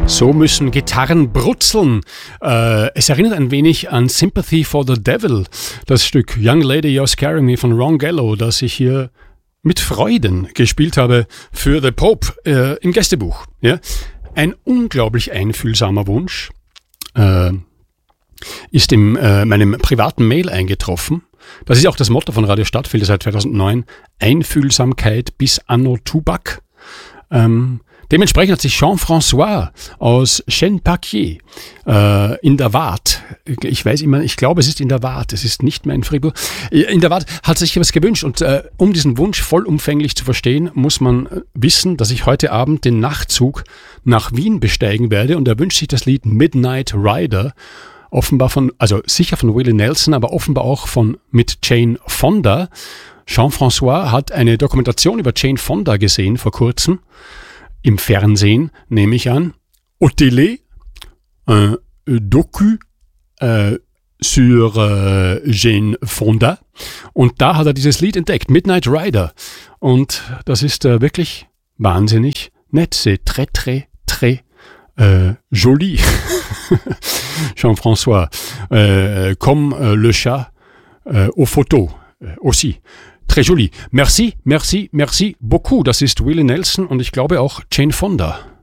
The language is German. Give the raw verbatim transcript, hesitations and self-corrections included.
So müssen Gitarren brutzeln. Äh, es erinnert ein wenig an Sympathy for the Devil, das Stück Young Lady You're Scaring Me von Ron Gallo, das ich hier mit Freuden gespielt habe für The Pope äh, im Gästebuch. Ja? Ein unglaublich einfühlsamer Wunsch äh, ist in äh, meinem privaten Mail eingetroffen. Das ist auch das Motto von Radio Stadtfilter seit zweitausendneun. Einfühlsamkeit bis anno Tubak. Ähm, Dementsprechend hat sich Jean-François aus Chêne-Paquier äh, in der Waadt, ich weiß immer, ich glaube, es ist in der Waadt, es ist nicht mehr in Fribourg, in der Waadt hat sich was gewünscht und äh, um diesen Wunsch vollumfänglich zu verstehen, muss man wissen, dass ich heute Abend den Nachtzug nach Wien besteigen werde und er wünscht sich das Lied Midnight Rider, offenbar von, also sicher von Willie Nelson, aber offenbar auch von mit Jane Fonda. Jean-François hat eine Dokumentation über Jane Fonda gesehen vor kurzem. Im Fernsehen, nehme ich an, au télé, un docu äh, sur äh, Jane Fonda. Und da hat er dieses Lied entdeckt, Midnight Rider. Und das ist äh, wirklich wahnsinnig nett. C'est très, très, très äh, joli. Jean-François, äh, comme euh, le chat äh, aux photos äh, aussi. Très joli. Merci, merci, merci beaucoup. Das ist Willie Nelson und ich glaube auch Jane Fonda.